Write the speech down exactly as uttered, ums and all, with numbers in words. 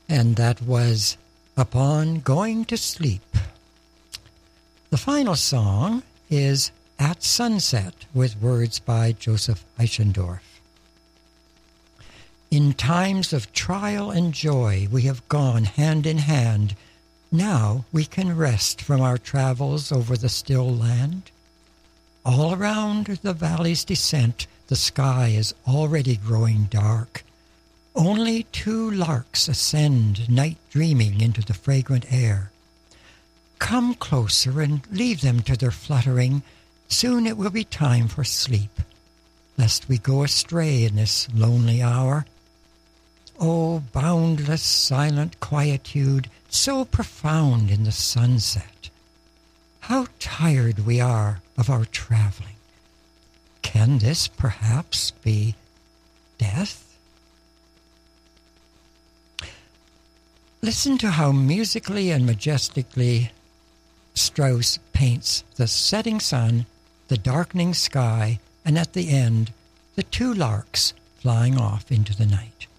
And that was Upon Going to Sleep. The final song is At Sunset, with words by Joseph Eichendorff. In times of trial and joy we have gone hand in hand. Now we can rest from our travels over the still land. All around the valley's descent the sky is already growing dark. Only two larks ascend, night dreaming, into the fragrant air. Come closer and leave them to their fluttering. Soon it will be time for sleep, lest we go astray in this lonely hour. Oh, boundless, silent quietude, so profound in the sunset. How tired we are of our traveling. Can this perhaps be death? Listen to how musically and majestically Strauss paints the setting sun, the darkening sky, and at the end, the two larks flying off into the night.